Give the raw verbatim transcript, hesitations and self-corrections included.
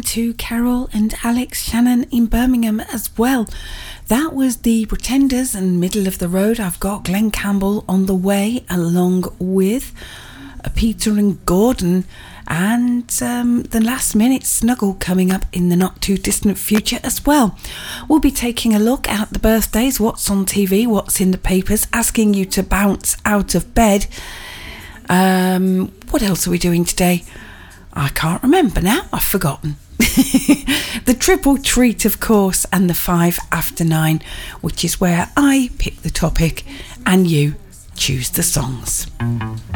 To Carol and Alex Shannon in Birmingham as well. That was the Pretenders and Middle of the Road. I've got Glenn Campbell on the way, along with uh, Peter and Gordon, and um, the Last Minute Snuggle coming up in the not too distant future as well. We'll be taking a look at the birthdays, what's on T V, what's in the papers, asking you to bounce out of bed. Um, what else are we doing today? I can't remember now, I've forgotten. The triple treat, of course, and the five after nine, which is where I pick the topic and you choose the songs.